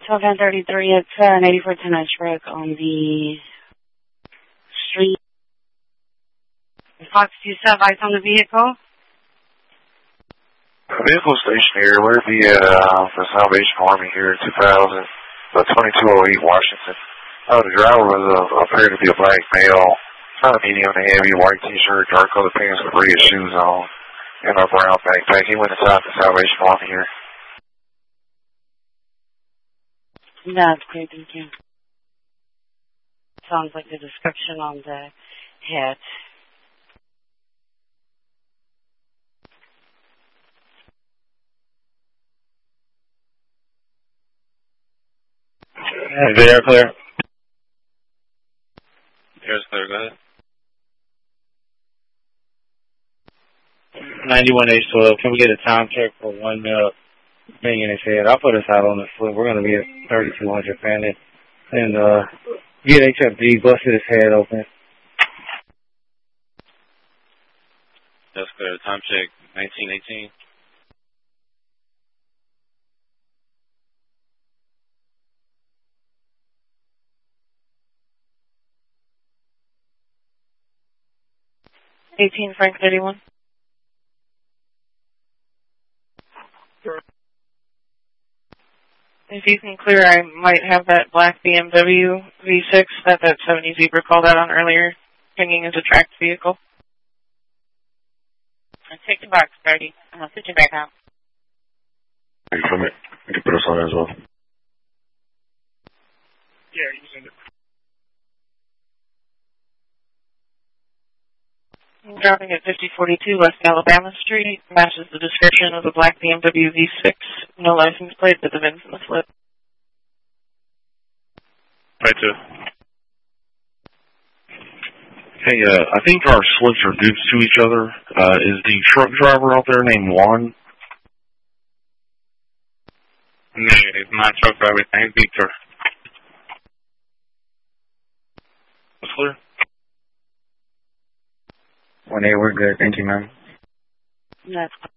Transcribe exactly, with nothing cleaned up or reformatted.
twelve ten thirty-three, it's uh, an eighty-four ten truck on the street. Fox, do you still have eyes on the vehicle? Vehicle station here. We're the uh, the Salvation Army here in two thousand, uh, twenty-two oh eight Washington. Uh, the driver was uh, appeared to be a black male, kind of medium to heavy, white t-shirt, dark colored pants with red shoes on, and a brown backpack. He went inside the Salvation Army here. That's great, thank you. Sounds like the description on the head. Is the air clear? Air's clear, go ahead. ninety-one H twelve, can we get a time check for one male thing in his head? I'll put us out on the foot. We're going to be at thirty-two hundred Fannin. And, uh, get H F D, busted his head open. That's clear. Time check, nineteen eighteen. eighteen Frank thirty-one. If you can clear, I might have that black B M W V six that that seventy Zebra called out on earlier, hanging as a tracked vehicle. Take the box, thirty. I'm going to put you back out. You come in. You can put us on as well. Yeah, you can. I'm driving at fifty forty-two West Alabama Street. Matches the description of the black B M W V six. No license plate, but the V I N's in the slip. Right, two. Hey, uh, I think our slips are dupes to each other. Uh, is the truck driver out there named Juan? Negative. My truck driver named Victor. What's clear? one eight, we're good. Thank you, ma'am. That's